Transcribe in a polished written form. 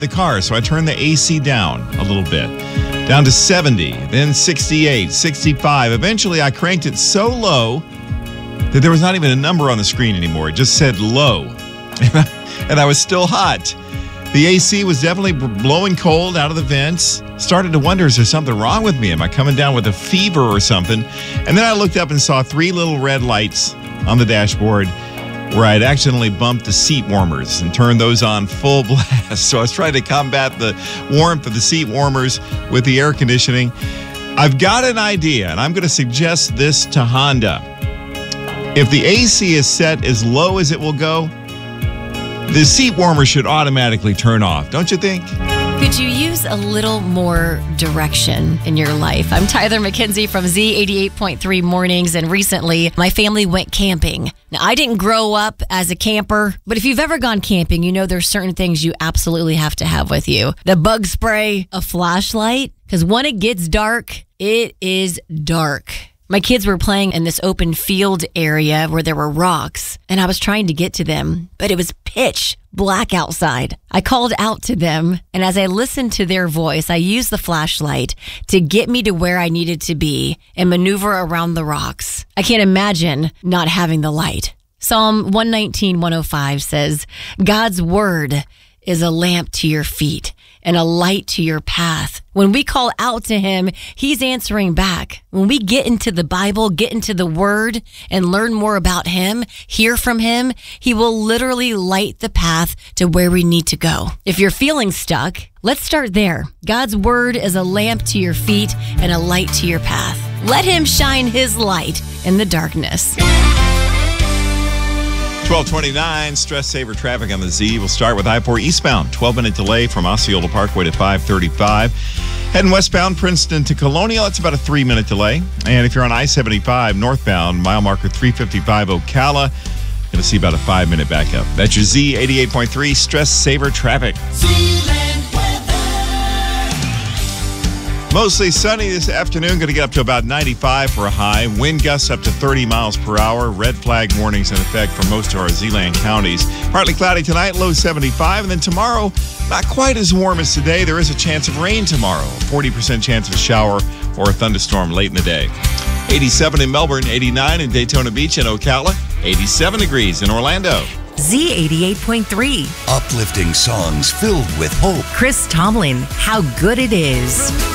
the car, so I turned the AC down a little bit, down to 70, then 68, 65. Eventually, I cranked it so low that there was not even a number on the screen anymore. It just said low, and I was still hot. The AC was definitely blowing cold out of the vents. Started to wonder, is there something wrong with me? Am I coming down with a fever or something? And then I looked up and saw 3 little red lights on the dashboard where I'd accidentally bumped the seat warmers and turned those on full blast. So I was trying to combat the warmth of the seat warmers with the air conditioning. I've got an idea, and I'm going to suggest this to Honda. If the AC is set as low as it will go, the seat warmer should automatically turn off, don't you think? Could you use a little more direction in your life? I'm Tyler McKenzie from Z88.3 Mornings, and recently my family went camping. Now, I didn't grow up as a camper, but if you've ever gone camping, you know there's certain things you absolutely have to have with you. The bug spray, a flashlight, because when it gets dark, it is dark. My kids were playing in this open field area where there were rocks, and I was trying to get to them, but it was pitch black outside. I called out to them, and as I listened to their voice, I used the flashlight to get me to where I needed to be and maneuver around the rocks. I can't imagine not having the light. Psalm 119:105 says, God's word is a lamp to your feet and a light to your path. When we call out to him, he's answering back. When we get into the Bible, get into the word, and learn more about him, hear from him, he will literally light the path to where we need to go. If you're feeling stuck, let's start there. God's word is a lamp to your feet and a light to your path. Let him shine his light in the darkness. 1229, stress saver traffic on the Z. We'll start with I-4 eastbound, 12-minute delay from Osceola Parkway to 535. Heading westbound, Princeton to Colonial, it's about a 3-minute delay. And if you're on I-75 northbound, mile marker 355 Ocala, going to see about a 5-minute backup. That's your Z88.3 stress saver traffic. Mostly sunny this afternoon. Going to get up to about 95 for a high. Wind gusts up to 30 miles per hour. Red flag warnings in effect for most of our Zeeland counties. Partly cloudy tonight, low 75. And then tomorrow, not quite as warm as today. There is a chance of rain tomorrow. 40% chance of a shower or a thunderstorm late in the day. 87 in Melbourne, 89 in Daytona Beach and Ocala, 87 degrees in Orlando. Z88.3. Uplifting songs filled with hope. Chris Tomlin, How Good It Is.